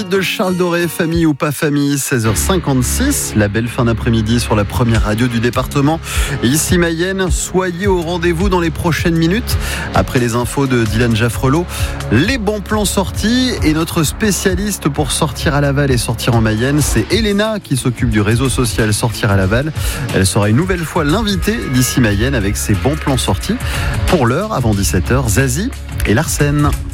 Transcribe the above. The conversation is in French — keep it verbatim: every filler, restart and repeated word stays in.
De Charles Doré, famille ou pas famille, seize heures cinquante-six, la belle fin d'après-midi sur la première radio du département. Et ici Mayenne, soyez au rendez-vous dans les prochaines minutes. Après les infos de Dylan Jaffrelot, les bons plans sortis et notre spécialiste pour sortir à Laval et sortir en Mayenne, c'est Elena qui s'occupe du réseau social Sortir à Laval. Elle sera une nouvelle fois l'invitée d'ici Mayenne avec ses bons plans sortis. Pour l'heure, avant dix-sept heures, Zazie et Larsen.